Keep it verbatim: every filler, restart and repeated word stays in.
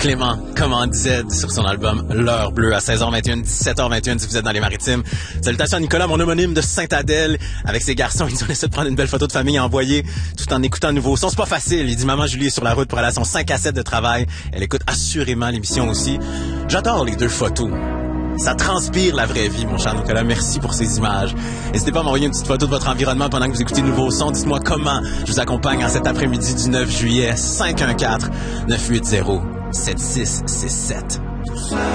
Clément, Commande Z sur son album L'heure bleue à seize heures vingt et un, dix-sept heures vingt et un si vous êtes dans les Maritimes. Salutations à Nicolas, mon homonyme de Sainte-Adèle. Avec ses garçons, ils ont essayé de prendre une belle photo de famille à envoyer tout en écoutant un nouveau son. C'est pas facile. Il dit maman Julie est sur la route pour aller à son cinq à sept de travail. Elle écoute assurément l'émission aussi. J'adore les deux photos. Ça transpire la vraie vie, mon cher Nicolas. Merci pour ces images. N'hésitez pas à m'envoyer une petite photo de votre environnement pendant que vous écoutez le nouveau son. Dites-moi comment je vous accompagne en cet après-midi du neuf juillet. cinq un quatre, neuf huit zéro, sept six six sept.